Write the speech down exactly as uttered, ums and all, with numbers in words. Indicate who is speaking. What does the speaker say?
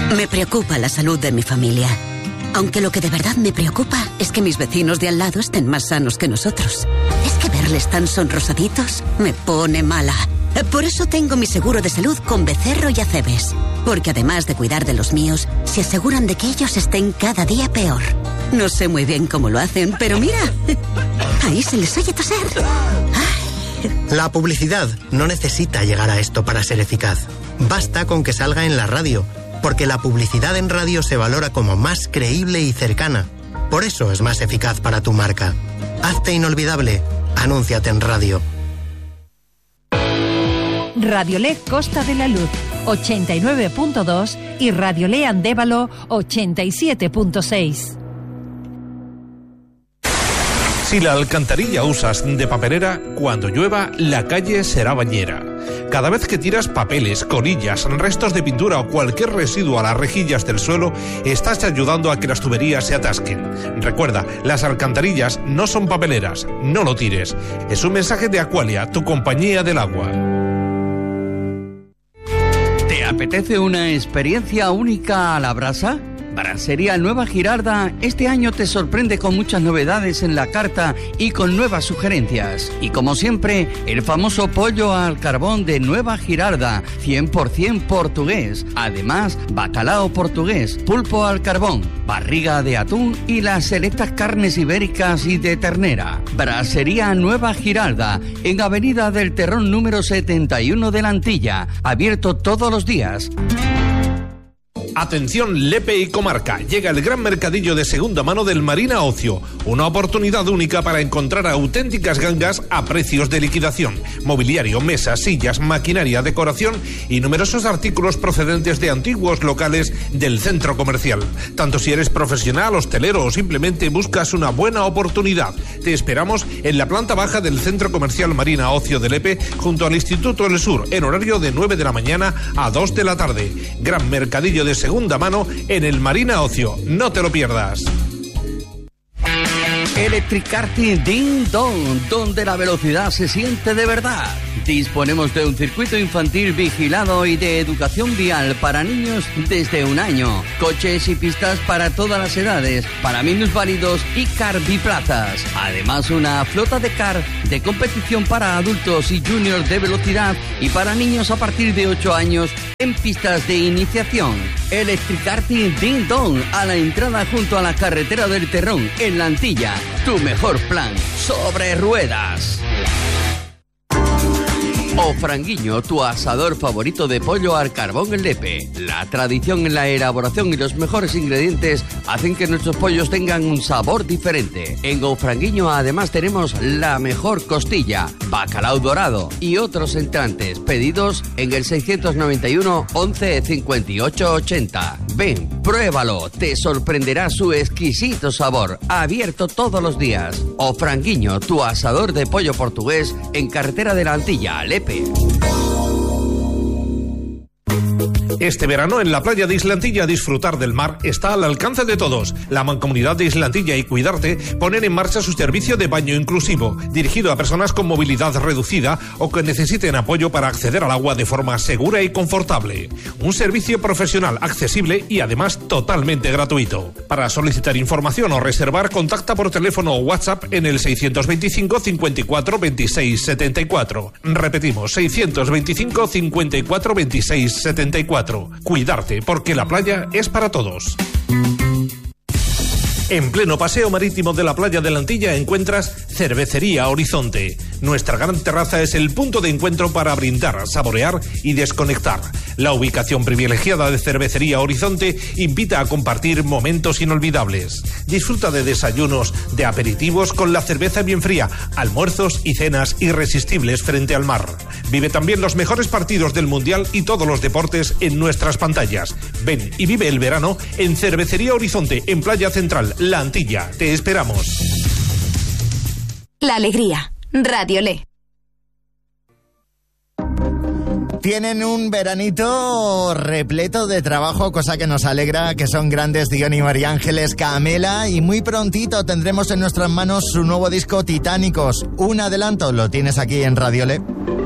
Speaker 1: Me preocupa la salud de mi familia. Aunque lo que de verdad me preocupa es que mis vecinos de al lado estén más sanos que nosotros. Es que verles tan sonrosaditos me pone mala. Por eso tengo mi seguro de salud con Becerro y Acebes. Porque además de cuidar de los míos, se aseguran de que ellos estén cada día peor. No sé muy bien cómo lo hacen, pero mira, ahí se les oye toser. Ay.
Speaker 2: La publicidad no necesita llegar a esto para ser eficaz. Basta con que salga en la radio, porque la publicidad en radio se valora como más creíble y cercana. Por eso es más eficaz para tu marca. Hazte inolvidable. Anúnciate en radio.
Speaker 3: Radiolé Costa de la Luz ochenta y nueve punto dos y Radiolé Andévalo ochenta y siete punto seis.
Speaker 4: Si la alcantarilla usas de papelera, cuando llueva, la calle será bañera. Cada vez que tiras papeles, colillas, restos de pintura o cualquier residuo a las rejillas del suelo, estás ayudando a que las tuberías se atasquen. Recuerda, las alcantarillas no son papeleras, no lo tires. Es un mensaje de Aqualia, tu compañía del agua.
Speaker 5: ¿Te apetece una experiencia única a la brasa? Brasería Nueva Girarda este año te sorprende con muchas novedades en la carta y con nuevas sugerencias. Y como siempre, el famoso pollo al carbón de Nueva Girarda, cien por ciento portugués. Además, bacalao portugués, pulpo al carbón, barriga de atún y las selectas carnes ibéricas y de ternera. Brasería Nueva Girarda, en Avenida del Terrón número setenta y uno de la Antilla, abierto todos los días.
Speaker 4: Atención Lepe y comarca, llega el gran mercadillo de segunda mano del Marina Ocio, una oportunidad única para encontrar auténticas gangas a precios de liquidación, mobiliario, mesas, sillas, maquinaria, decoración y numerosos artículos procedentes de antiguos locales del centro comercial. Tanto si eres profesional, hostelero o simplemente buscas una buena oportunidad, te esperamos en la planta baja del centro comercial Marina Ocio de Lepe, junto al Instituto del Sur, en horario de nueve de la mañana a dos de la tarde. Gran mercadillo de segunda mano en el Marina Ocio, no te lo pierdas.
Speaker 5: Electric Karting Ding Dong, donde la velocidad se siente de verdad. Disponemos de un circuito infantil vigilado y de educación vial para niños desde un año. Coches y pistas para todas las edades, para minusválidos y car biplazas. Además, una flota de car de competición para adultos y juniors de velocidad y para niños a partir de ocho años en pistas de iniciación. Electric Karting Ding Dong, a la entrada junto a la carretera del Terrón, en la Antilla. Tu mejor plan sobre ruedas. O Franguiño, tu asador favorito de pollo al carbón en Lepe. La tradición en la elaboración y los mejores ingredientes hacen que nuestros pollos tengan un sabor diferente. En O Franguiño además tenemos la mejor costilla, bacalao dorado y otros entrantes. Pedidos en el seiscientos noventa y uno once cincuenta y ocho ochenta. Ven, pruébalo, te sorprenderá su exquisito sabor. Abierto todos los días. O Franguiño, tu asador de pollo portugués en carretera de la Antilla, Lepe.
Speaker 4: Este verano en la playa de Islantilla disfrutar del mar está al alcance de todos. La Mancomunidad de Islantilla y Cuidarte ponen en marcha su servicio de baño inclusivo, dirigido a personas con movilidad reducida o que necesiten apoyo para acceder al agua de forma segura y confortable. Un servicio profesional, accesible y además totalmente gratuito. Para solicitar información o reservar, contacta por teléfono o WhatsApp en el seiscientos veinticinco cincuenta y cuatro veintiséis setenta y cuatro. Repetimos, seiscientos veinticinco cincuenta y cuatro veintiséis setenta y cuatro. Cuidarte, porque la playa es para todos. En pleno paseo marítimo de la playa de la Antilla encuentras Cervecería Horizonte. Nuestra gran terraza es el punto de encuentro para brindar, saborear y desconectar. La ubicación privilegiada de Cervecería Horizonte invita a compartir momentos inolvidables. Disfruta de desayunos, de aperitivos con la cerveza bien fría, almuerzos y cenas irresistibles frente al mar. Vive también los mejores partidos del Mundial y todos los deportes en nuestras pantallas. Ven y vive el verano en Cervecería Horizonte, en Playa Central, La Antilla. Te esperamos.
Speaker 6: La alegría. Radiolé.
Speaker 7: Tienen un veranito repleto de trabajo, cosa que nos alegra, que son grandes Diony, María Ángeles, Camela, y muy prontito tendremos en nuestras manos su nuevo disco Titánicos. Un adelanto lo tienes aquí en Radiolé.